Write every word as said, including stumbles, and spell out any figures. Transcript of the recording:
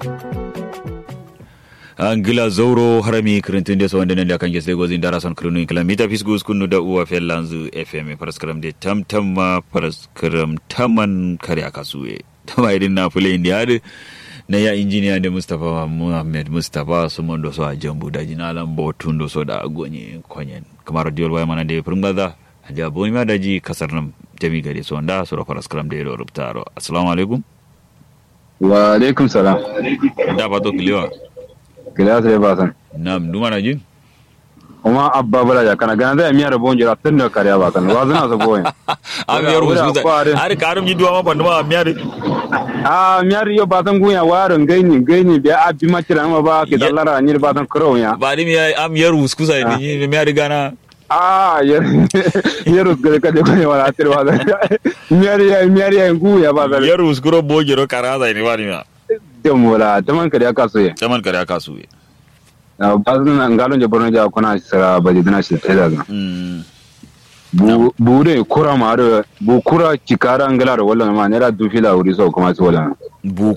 angila zoro harami kirintin so wanda nan da kan gese gozin darason kirinu kilomita fisgus kunu da uwa fellanzu fm paraskram de tamtamma paraskram taman kare akasuwe tama idin na fule indiade na ya injiniya da Mustapha Muhammad Mustapha su mondo so a jambu da jinalan botundo so da agonye konyen kamar diol waya mana de pringaza aja boy ma daji kasar nam jami gade so nda so paraskram de do ruptaro assalamu alaikum wa alaikum salam da ba to kliwa kila sai ba san nam duma na jin kuma abba bala ya kana gana da miyar bon jira tun da kariya ba kan wa zana so boyen amiyar husu har karum ji duwa ma ban ma amiyar a miyar yo ba san gunya warin gaini gaini biya abi matira ma ba ke dallara ni ba san kro ya ba ni amiyar husu kusa ni miyar gana a yar yar husu ka de ko wala tir ba miyar ya miyar ya gunya ba ga yar husu kro bojiro karaza ni ba ni ma demola taman kariya kasuye taman kariya kasuye na bazin ngalon je borno ja kuna sira baje dina shi tsaye daga mm bu bude kura maro bu kura kikara ngala ro wala ma ne ra du fila uri so kuma so wala bu